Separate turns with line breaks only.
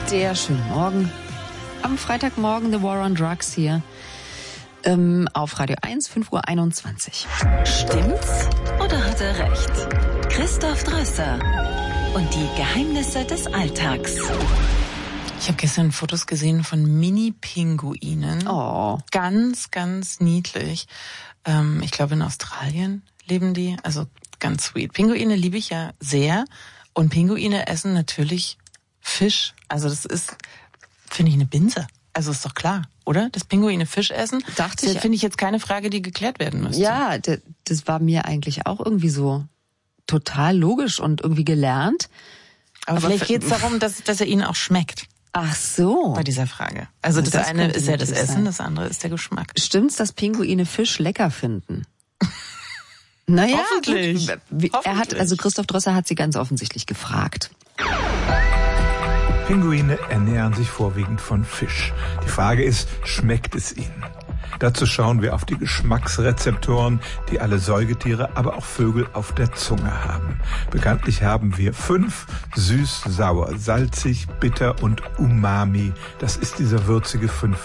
Der schönen Morgen. Am Freitagmorgen The War on Drugs hier auf Radio 1, 5:21 Uhr.
Stimmt's oder hat er recht? Christoph Drösser und die Geheimnisse des Alltags.
Ich habe gestern Fotos gesehen von Mini-Pinguinen.
Oh.
Ganz, ganz niedlich. Ich glaube, in Australien leben die. Also ganz sweet. Pinguine liebe ich ja sehr. Und Pinguine essen natürlich Fisch. Also das ist, finde ich, eine Binse. Also ist doch klar, oder? Dass Pinguine Fisch essen,
Dachte ich.
Finde ich jetzt keine Frage, die geklärt werden müsste.
Ja, das war mir eigentlich auch irgendwie so total logisch und irgendwie gelernt.
Aber vielleicht geht es darum, dass er ihnen auch schmeckt.
Ach so.
Bei dieser Frage. Also das eine ist ja das Essen, das andere ist der Geschmack.
Stimmt's, dass Pinguine Fisch lecker finden? Naja,
Hoffentlich.
Christoph Drösser hat sie ganz offensichtlich gefragt.
Pinguine ernähren sich vorwiegend von Fisch. Die Frage ist, schmeckt es ihnen? Dazu schauen wir auf die Geschmacksrezeptoren, die alle Säugetiere, aber auch Vögel auf der Zunge haben. Bekanntlich haben wir 5: süß, sauer, salzig, bitter und umami. Das ist dieser würzige 5.